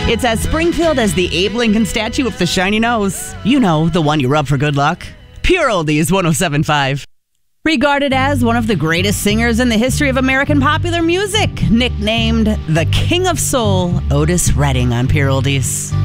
It's as Springfield as the Abe Lincoln statue with the shiny nose. You know, the one you rub for good luck. Pure Oldies 107.5. Regarded as one of the greatest singers in the history of American popular music, nicknamed the King of Soul, Otis Redding on Pure Oldies.